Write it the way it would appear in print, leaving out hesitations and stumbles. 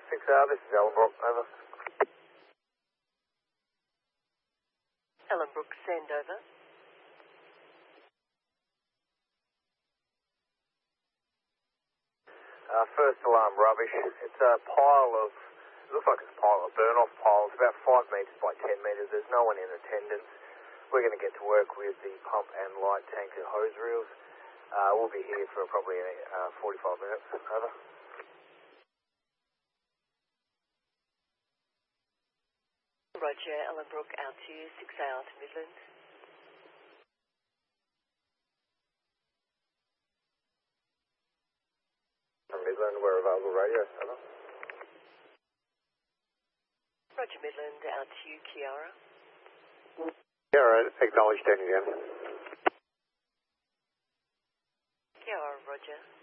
6R, this is Ellenbrook, over. Ellenbrook, send over. First alarm rubbish. It's a pile of, it looks like it's a pile of burn-off piles, about 5 metres by 10 metres. There's no one in attendance. We're going to get to work with the pump and light tank and hose reels. We'll be here for probably 45 minutes. Over. Roger, Ellenbrook, out to you, 6R to Midland. From Midland, we're available radio. Over. Roger, Midland, out to you, Kiara. Kiara, acknowledged again. Kiara, Roger.